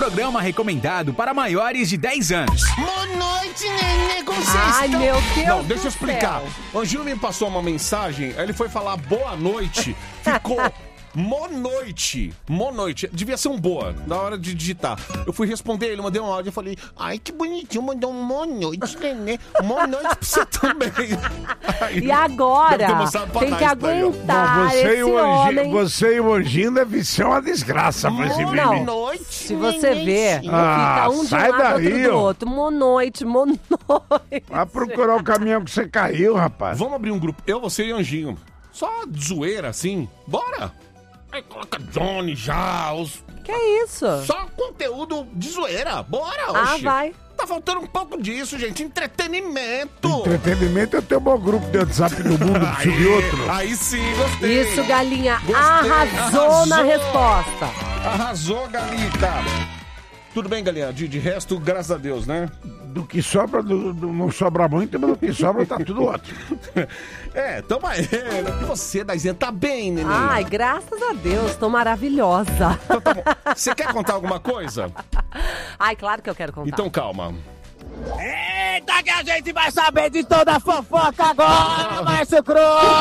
programa recomendado para maiores de 10 anos. Boa noite, nenê, como vocês Ai, estão? meu Deus. Não, deixa eu do explicar. céu. O Anjinho me passou uma mensagem, aí ele foi falar boa noite, ficou monoite. Devia ser um boa, na hora de digitar. Eu fui responder ele, mandei um áudio e falei, ai, que bonitinho, mandou um monoite, nenê. Monoite pra você também. Aí, E agora, deve ter mostrado pra tem que nós daí, ó. aguentar esse homem. Você e o Anjinho deve ser uma desgraça pra esse Não. menino. Noite, Se você ver, Ah, fica um de um sai lado, outro daí, do ó. outro. Monoite. Vai procurar o caminhão que você caiu, rapaz. Vamos abrir um grupo, eu, você e Anjinho. Só zoeira, assim, bora. Aí coloca Johnny já, Que isso? só conteúdo de zoeira, bora, Ah, oxe. vai. Tá faltando um pouco disso, gente, entretenimento. Entretenimento é ter o maior grupo de WhatsApp do mundo, Aí, subir outro. aí sim, gostei. Isso, galinha. Gostei, Arrasou na resposta. Arrasou, Galita. Tudo bem, galinha? De resto, graças a Deus, né? Do que sobra, não sobra muito, mas do que sobra tá tudo ótimo. Tamo aí. E você, Daizinha, tá bem, neném? Ai, graças a Deus, tô maravilhosa. Então tá bom. Você quer contar alguma coisa? Ai, claro que eu quero contar. Então calma. Eita, que a gente vai saber de toda a fofoca agora, Márcio Cruz!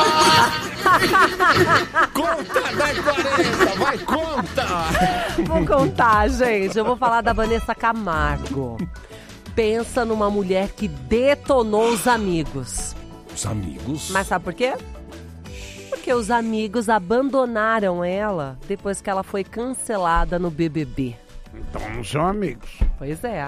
Conta, Dai 40, vai, conta! Vou contar, gente. Eu vou falar da Vanessa Camargo. Pensa numa mulher que detonou os amigos. Os amigos? Mas sabe por quê? Porque os amigos abandonaram ela depois que ela foi cancelada no BBB. Então não são amigos. Pois é.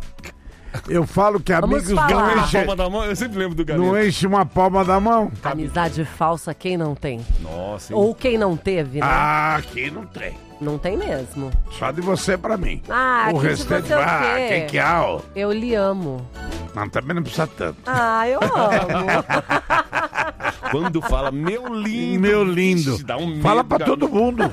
Eu falo que Vamos amigos falar. não Na enchem, palma da mão, eu sempre lembro do Galinha. não enche uma palma da mão. Amizade falsa, quem não tem? Nossa, hein? Ou quem não teve, né? Ah, aqui não tem. Não tem mesmo. Só de você pra mim. Ah, O que de restante você o vai. quê? Que há, ó. Eu lhe amo. Não, também não precisa tanto. Ah, eu amo. Quando fala, meu lindo. Meu lindo. Ixi, dá um medo, Fala pra Galinha. todo mundo.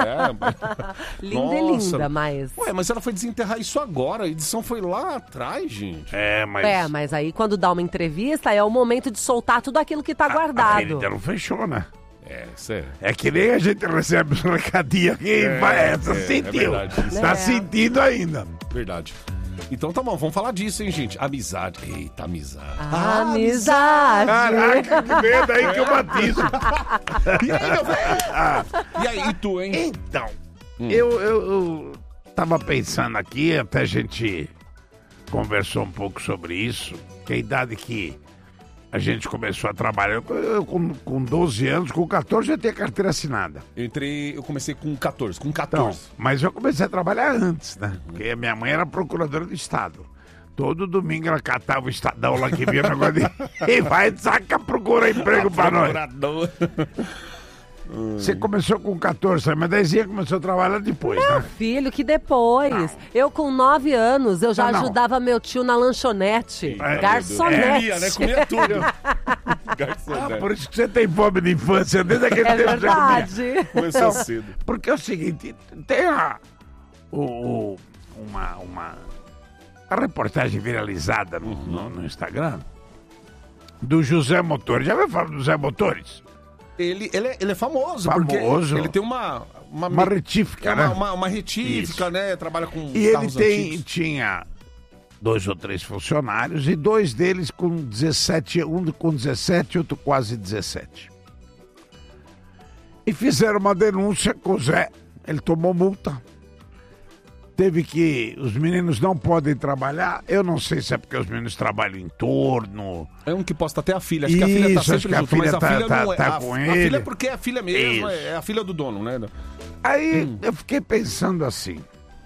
Linda é Nossa. linda, mas... Ué, mas ela foi desenterrar isso agora. A edição foi lá atrás, gente. Mas aí quando dá uma entrevista é o momento de soltar tudo aquilo que tá A guardado. ferida não fechou, né? Sério. É que nem a gente recebe os recadinhos aqui. Essa sentiu. verdade, isso. Tá É. sentindo ainda. Verdade. Então tá bom, vamos falar disso, hein, gente? Amizade. Eita, amizade. Amizade. Caraca, que medo aí que eu batizo. E aí, meu velho? E aí, e tu, hein? Então, eu tava pensando aqui, até a gente conversou um pouco sobre isso, que a idade que a gente começou a trabalhar, eu com 12 anos, com 14 já tinha carteira assinada. Eu comecei com 14. Com Então, 14. mas eu comecei a trabalhar antes, né? Porque a minha mãe era procuradora do Estado. Todo domingo ela catava o Estadão lá que vinha negócio de... E vai, saca, procura emprego pra nós. Procurador. Você começou com 14, mas 10 dias começou a trabalhar depois, né? Filho, que depois. Eu com 9 anos, eu já Não. ajudava meu tio na lanchonete. É, Garçonete. Comia, né? Comia tudo. Ah, Garçonete. por isso que você tem fome de infância, desde aquele É tempo você comia. verdade. Começou cedo. Porque é o seguinte, tem uma reportagem viralizada no Instagram do José Motores. Já ouviu falar do José Motores? Ele é famoso, Famoso. porque ele tem uma retífica, né? Uma retífica, Isso. né? Trabalha com E ele carros antigos. tinha 2 ou 3 funcionários e 2 deles com 17, um com 17 e outro quase 17. E fizeram uma denúncia com o Zé. Ele tomou multa. Teve que... Os meninos não podem trabalhar. Eu não sei se é porque os meninos trabalham em torno. É um que posta até a filha. Acho que a filha tá Isso, acho sempre que a junto, mas filha a filha tá não é. com A ele. filha é porque é a filha mesmo, Isso. é a filha do dono, né? Aí eu fiquei pensando assim.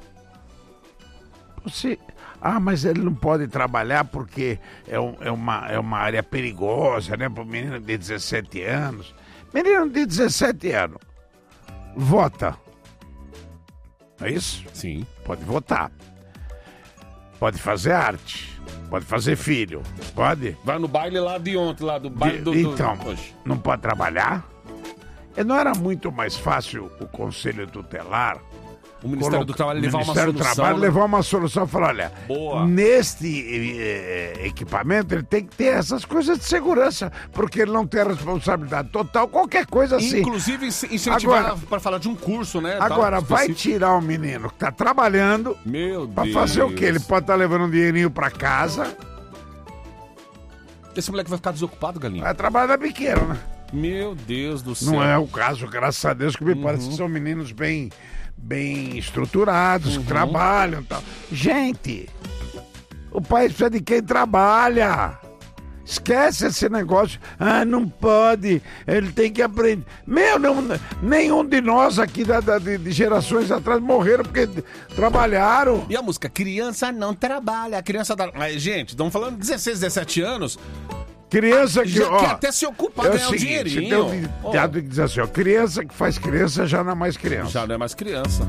Mas ele não pode trabalhar porque é uma área perigosa, né? Para o menino de 17 anos. Menino de 17 anos. Vota. É isso? Sim. Pode votar. Pode fazer arte. Pode fazer filho. Pode? Vai no baile lá de ontem, lá do baile do... Então, Oxe. não pode trabalhar? E não era muito mais fácil o Conselho Tutelar O Ministério do Trabalho levar uma Ministério solução. do Trabalho né? levar uma solução e falar, olha, Boa. neste equipamento ele tem que ter essas coisas de segurança, porque ele não tem a responsabilidade total, qualquer coisa assim. Inclusive, incentivar Agora- para falar de um curso, né? Agora, tal, vai específico. tirar um menino que tá trabalhando Meu pra Deus. fazer o quê? Ele pode estar levando um dinheirinho pra casa, Esse moleque vai ficar desocupado, Galinha. vai trabalhar da biqueira, né? Meu Deus do céu. Não é o caso, graças a Deus, que me parece que são meninos bem estruturados, que trabalham e tal. Gente, o país precisa de quem trabalha. Esquece esse negócio. Ah, não pode. Ele tem que aprender. Nenhum de nós aqui de gerações atrás morreram porque trabalharam. E a música Criança Não Trabalha. A criança da... Mas, gente, estamos falando de 16, 17 anos. Criança que, Já ó, quer até se ocupar, é o ganhar um seguinte, tem dinheirinho. um ditado que diz assim, ó, criança que faz criança já não é mais criança. Já não é mais criança.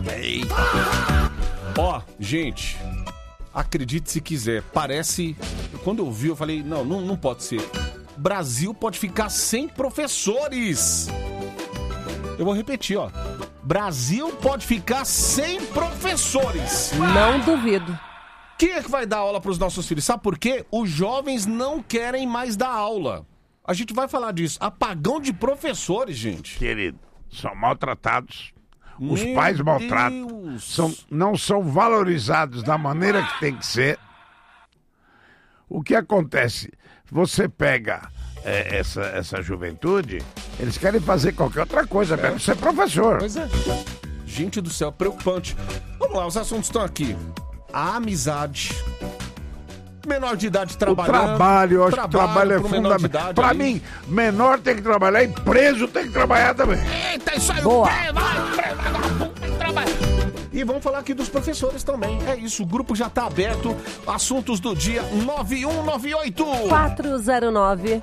Ó, gente, acredite se quiser, parece... Quando eu vi, eu falei, não pode ser. Brasil pode ficar sem professores. Eu vou repetir, ó. Brasil pode ficar sem professores. Não duvido. Quem é que vai dar aula para os nossos filhos? Sabe por quê? Os jovens não querem mais dar aula. A gente vai falar disso. Apagão de professores, gente. Querido, são maltratados. Os Meu pais maltratam. Deus. Não são valorizados da maneira que tem que ser. O que acontece? Você pega essa juventude, eles querem fazer qualquer outra coisa, menos ser professor. Pois é. Gente do céu, preocupante. Vamos lá, os assuntos estão aqui. A amizade. Menor de idade O trabalhando. trabalho, eu acho que o trabalho é pro menor de fundamental. idade Pra aí. mim, menor tem que trabalhar e preso tem que trabalhar também. Eita, isso aí, Boa. tem que trabalhar. E vamos falar aqui dos professores também. É isso, o grupo já tá aberto. Assuntos do dia 9198 409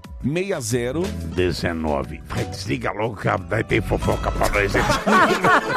60 19. Vai, desliga logo que daí tem fofoca pra nós.